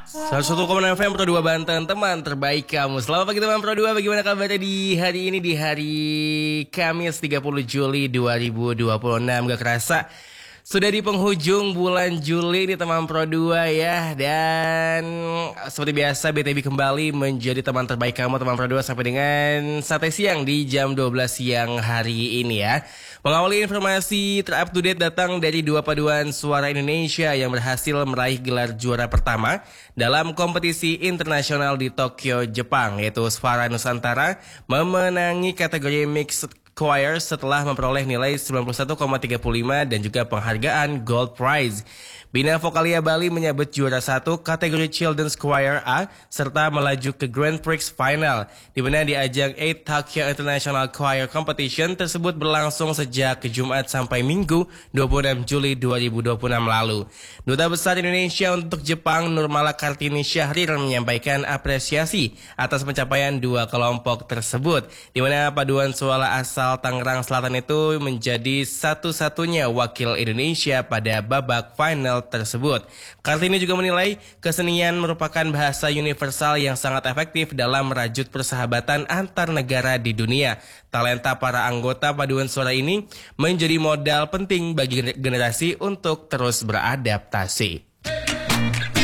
101,6 FM Pro 2 Banten, teman terbaik kamu. Selamat pagi teman Pro 2, bagaimana kabarnya di hari ini, di hari Kamis 30 Juli 2026. Gak kerasa sudah di penghujung bulan Juli nih teman Pro 2 ya. Dan seperti biasa BTB kembali menjadi teman terbaik kamu teman Pro 2 sampai dengan sate siang di jam 12 siang hari ini ya. Mengawali informasi terup to date datang dari dua paduan suara Indonesia yang berhasil meraih gelar juara pertama dalam kompetisi internasional di Tokyo, Jepang, yaitu Suara Nusantara memenangi kategori Mixed Choir setelah memperoleh nilai 91,35 dan juga penghargaan Gold Prize. Bina Vokalia Bali menyabet juara 1 kategori Children's Choir A serta melaju ke Grand Prix Final, di mana di ajang 8 Tokyo International Choir Competition tersebut berlangsung sejak Jumat sampai Minggu 26 Juli 2026 lalu. Duta Besar Indonesia untuk Jepang Nurmala Kartini Syahrir menyampaikan apresiasi atas pencapaian dua kelompok tersebut, di mana paduan suara asal Tangerang Selatan itu menjadi satu-satunya wakil Indonesia pada babak final tersebut. Kartini juga menilai kesenian merupakan bahasa universal yang sangat efektif dalam merajut persahabatan antar negara di dunia. Talenta para anggota paduan suara ini menjadi modal penting bagi generasi untuk terus beradaptasi.